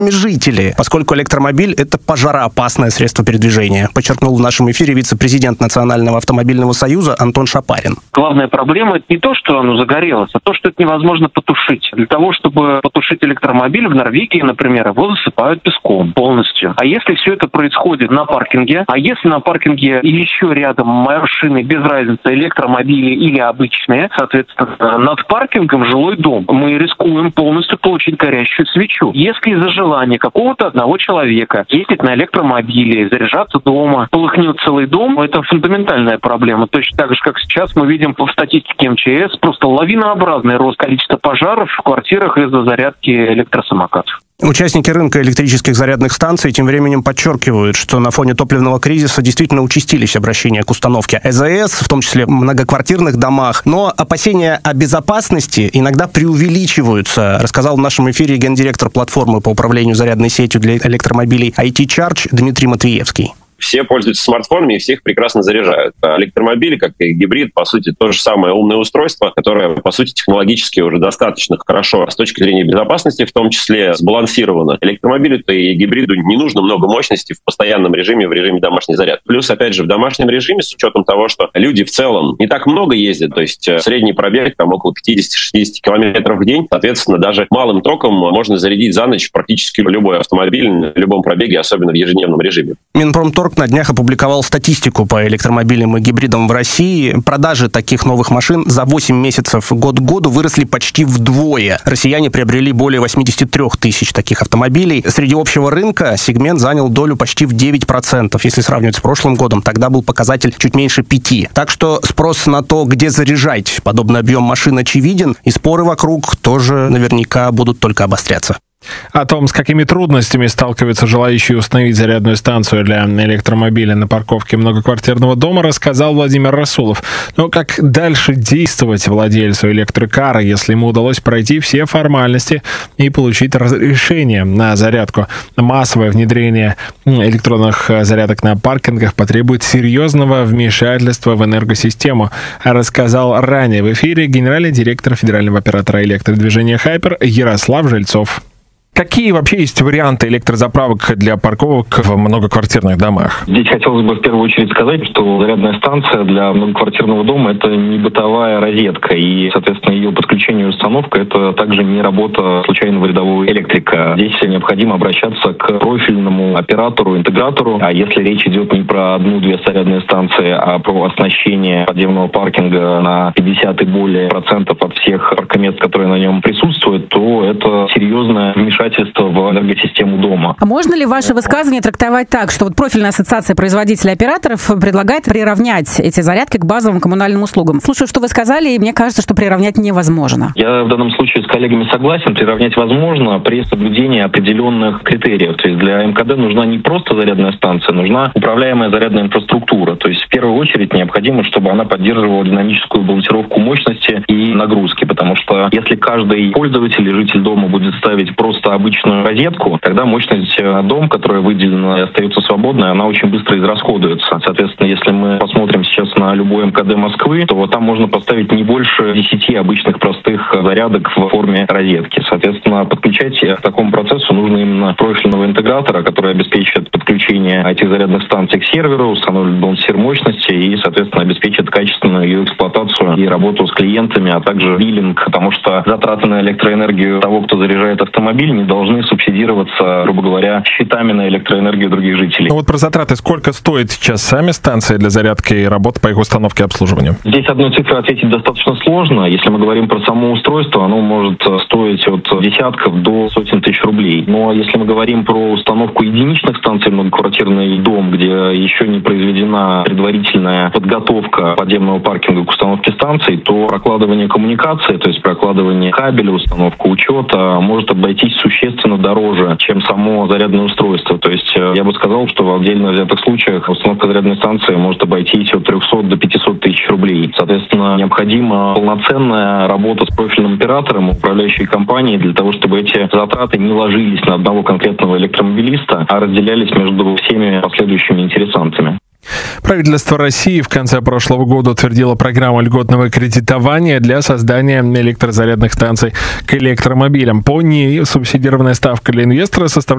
жители, поскольку электромобиль — это пожароопасное средство передвижения, подчеркнул в нашем эфире вице-президент Национального автомобильного союза Антон Шапарин. Главная проблема — это не то, что оно загорелось, а то, что это невозможно потушить. Для того, чтобы потушить электромобиль в Норвегии, например, его засыпают песком полностью. А если все это происходит на паркинге, а если на паркинге и еще рядом машины, без разницы, электромобили или обычные, соответственно, над паркингом жилой дом, мы рискуем полностью получить горящую свечу. Если из-за желания какого-то одного человека ездить на электромобиле, заряжаться дома, полыхнет целый дом, это фундаментальная проблема. Точно так же, как сейчас мы видим в статистике МЧС, просто лавинообразный рост количества пожаров в квартирах из-за зарядки электросамокатов. Участники рынка электрических зарядных станций тем временем подчеркивают, что на фоне топливного кризиса действительно участились обращения к установке ЭЗС, в том числе в многоквартирных домах. Но опасения о безопасности иногда преувеличиваются, рассказал в нашем эфире гендиректор платформы по управлению зарядной сетью для электромобилей IT-Charge Дмитрий Матвеевский. Все пользуются смартфонами и всех прекрасно заряжают. А электромобили, как и гибрид, по сути, то же самое умное устройство, которое, по сути, технологически уже достаточно хорошо с точки зрения безопасности, в том числе сбалансировано. Электромобилю-то и гибриду не нужно много мощности в постоянном режиме, в режиме домашней зарядки. Плюс, опять же, в домашнем режиме, с учетом того, что люди в целом не так много ездят, то есть средний пробег там около 50-60 километров в день, соответственно, даже малым током можно зарядить за ночь практически любой автомобиль на любом пробеге, особенно в ежедневном режиме. Минпромторг на днях опубликовал статистику по электромобилям и гибридам в России. Продажи таких новых машин за 8 месяцев год к году выросли почти вдвое. Россияне приобрели более 83 тысяч таких автомобилей. Среди общего рынка сегмент занял долю почти в 9%. Если сравнивать с прошлым годом, тогда был показатель чуть меньше 5%. Так что спрос на то, где заряжать подобный объем машин, очевиден, и споры вокруг тоже наверняка будут только обостряться. О том, с какими трудностями сталкиваются желающие установить зарядную станцию для электромобиля на парковке многоквартирного дома, рассказал Владимир Расулов. Но как дальше действовать владельцу электрокара, если ему удалось пройти все формальности и получить разрешение на зарядку? Массовое внедрение электронных зарядок на паркингах потребует серьезного вмешательства в энергосистему, рассказал ранее в эфире генеральный директор федерального оператора электродвижения «Хайпер» Ярослав Жильцов. Какие вообще есть варианты электрозаправок для парковок в многоквартирных домах? Здесь хотелось бы в первую очередь сказать, что зарядная станция для многоквартирного дома — это не бытовая розетка, и, соответственно, ее подключение и установка — это также не работа случайного рядового электрика. Здесь необходимо обращаться к профильному оператору, интегратору, а если речь идет не про 1-2 зарядные станции, а про оснащение подземного паркинга на 50 и более процентов от всех паркомест, которые на нем присутствуют, то это серьезное вмешательство в энергосистему дома. А можно ли ваше высказывание трактовать так, что вот профильная ассоциация производителей операторов предлагает приравнять эти зарядки к базовым коммунальным услугам? Слушаю, что вы сказали, и мне кажется, что приравнять невозможно. Я в данном случае с коллегами согласен. Приравнять возможно при соблюдении определенных критериев. То есть для МКД нужна не просто зарядная станция, нужна управляемая зарядная инфраструктура. То есть в первую очередь необходимо, чтобы она поддерживала динамическую балансировку мощности и нагрузки. Потому что если каждый пользователь и житель дома будет ставить просто обычную розетку, тогда мощность дома, которая выделена и остается свободной, она очень быстро израсходуется. Соответственно, если мы посмотрим сейчас на любой МКД Москвы, то там можно поставить не больше 10 обычных простых зарядок в форме розетки. Соответственно, подключать к такому процессу нужно именно профильного интегратора, который обеспечит подключение этих зарядных станций к серверу, установит балансир мощности и, соответственно, обеспечит качественную ее эксплуатацию и работу с клиентами, а также биллинг, потому что затраты на электроэнергию того, кто заряжает автомобиль, не должны субсидироваться, грубо говоря, счетами на электроэнергию других жителей. Ну вот про затраты. Сколько стоит сейчас сами станции для зарядки и работы по их установке и обслуживанию? Здесь одной цифрой ответить достаточно сложно. Если мы говорим про само устройство, оно может стоить от десятков до сотен тысяч рублей. Но если мы говорим про установку единичных станций в многоквартирный дом, где еще не произведена предварительная подготовка подземного паркинга к установке станций, то прокладывание коммуникации, то есть прокладывание кабеля, установка учета может обойтись существенно дороже, чем само зарядное устройство. То есть я бы сказал, что в отдельно взятых случаях установка зарядной станции может обойтись от 300 до 500 тысяч рублей. Соответственно, необходима полноценная работа с профильным оператором, управляющей компанией, для того, чтобы эти затраты не ложились на одного конкретного электромобилиста, а разделялись между всеми последующими интересантами. Правительство России в конце прошлого года утвердило программу льготного кредитования для создания электрозарядных станций к электромобилям. По ней субсидированная ставка для инвестора составляет